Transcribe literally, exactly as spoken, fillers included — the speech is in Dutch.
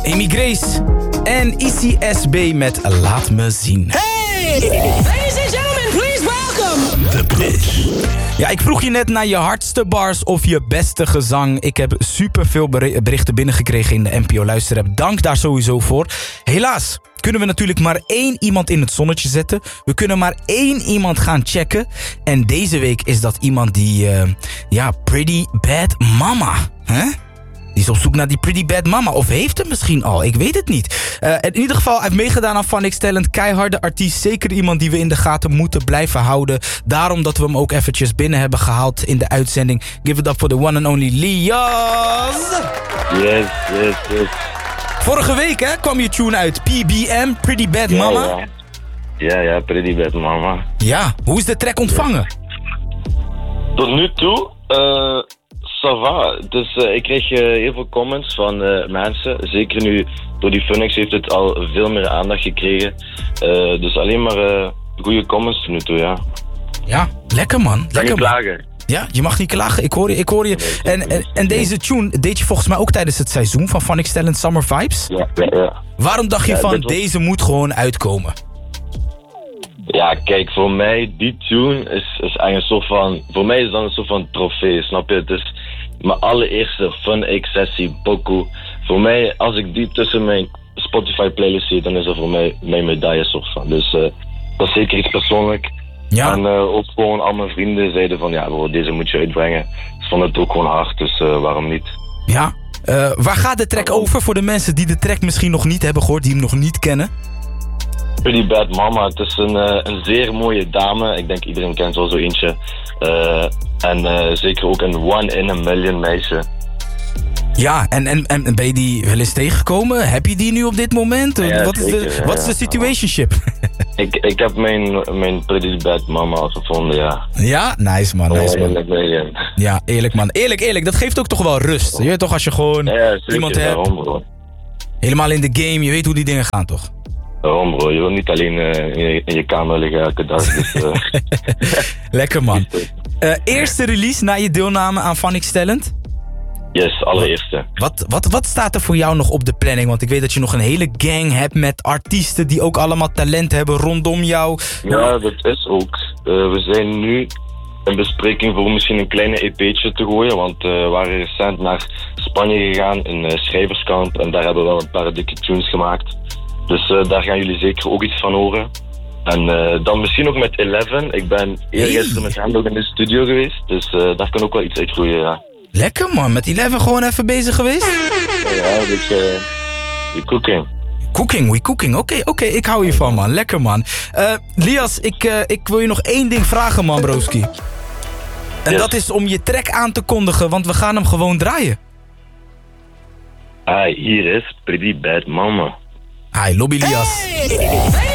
Amy Grace en Issy S B met Laat Me Zien. Hey! Ladies and gentlemen, please welcome... The Pitch. Ja, ik vroeg je net naar je hardste bars of je beste gezang. Ik heb superveel berichten binnengekregen in de N P O Luisterapp. Dank daar sowieso voor. Helaas kunnen we natuurlijk maar één iemand in het zonnetje zetten. We kunnen maar één iemand gaan checken. En deze week is dat iemand die... Uh, ja, Pretty Bad Mama. Hè? Die is op zoek naar die Pretty Bad Mama. Of heeft hem misschien al. Ik weet het niet. Uh, in ieder geval, hij heeft meegedaan aan Phonics Talent. Keiharde artiest. Zeker iemand die we in de gaten moeten blijven houden. Daarom dat we hem ook eventjes binnen hebben gehaald in de uitzending. Give it up for the one and only Lias. Yes, yes, yes. Vorige week hè, kwam je tune uit. P B M, Pretty Bad Mama. Ja, ja, ja, ja Pretty Bad Mama. Ja, hoe is de track ontvangen? Tot nu toe... Uh... Ça va. Dus uh, ik kreeg uh, heel veel comments van uh, mensen. Zeker nu, door die Phonics heeft het al veel meer aandacht gekregen. Uh, dus alleen maar uh, goede comments tot nu toe, ja. Ja, lekker man. Lekker Lekker niet man. klagen. Ja, je mag niet klagen. Ik hoor je. Ik hoor je. En, en, en deze tune deed je volgens mij ook tijdens het seizoen van Phonics Talent Summer Vibes. Ja, ja, ja. Waarom dacht je Ja, van, dit was- deze moet gewoon uitkomen? Ja, kijk, voor mij, die tune is, is eigenlijk een soort van... Voor mij is dat een soort van trofee, snap je? Het is mijn allereerste Fun-X-sessie, pokoe. Voor mij, als ik die tussen mijn Spotify-playlist zie, dan is dat voor mij mijn medaille soort van. Dus uh, dat is zeker iets persoonlijk. Ja. En uh, ook gewoon al mijn vrienden zeiden van, ja bro, deze moet je uitbrengen. Ze vonden het ook gewoon hard, dus uh, waarom niet? Ja. Uh, waar gaat de track over voor de mensen die de track misschien nog niet hebben gehoord, die hem nog niet kennen? Pretty Bad Mama, het is een, uh, een zeer mooie dame. Ik denk iedereen kent wel zo eentje. Uh, en uh, zeker ook een one in a million meisje. Ja, en, en, en ben je die wel eens tegengekomen? Heb je die nu op dit moment? Ja, wat, is zeker, de, ja, wat is de ja. situationship? Ik, ik heb mijn, mijn Pretty Bad Mama al gevonden, ja. Ja, nice man, nice One in man. a million. Ja, eerlijk man. Eerlijk, eerlijk. Dat geeft ook toch wel rust. Je weet toch als je gewoon Ja, zeker, iemand hebt, daarom bro. helemaal in de game, je weet hoe die dingen gaan toch? Daarom bro, je wil niet alleen uh, in, je, in je kamer liggen elke dag. Dus, uh, Lekker man. Uh, eerste release na je deelname aan Phonics Talent? yes, allereerste. Wat, wat, wat staat er voor jou nog op de planning? Want ik weet dat je nog een hele gang hebt met artiesten die ook allemaal talent hebben rondom jou. Ja, dat is ook. Uh, we zijn nu in bespreking voor misschien een kleine E P'tje te gooien. Want uh, we waren recent naar Spanje gegaan, in uh, schrijverskamp. En daar hebben we wel een paar dikke tunes gemaakt. Dus uh, daar gaan jullie zeker ook iets van horen. En uh, dan misschien ook met Eleven. Ik ben eergisteren met hem ook in de studio geweest. Dus uh, daar kan ook wel iets uitgroeien, ja. Lekker man, met Eleven gewoon even bezig geweest? Ja, een beetje uh, cooking. Cooking, we cooking. Oké, okay, oké, okay, ik hou hiervan man. Lekker man. Uh, Lias, ik, uh, ik wil je nog één ding vragen man, broski. En Yes. dat is om je track aan te kondigen, want we gaan hem gewoon draaien. Ah, hier is Pretty Bad Mama. Hi, Lobby Lias. Hey!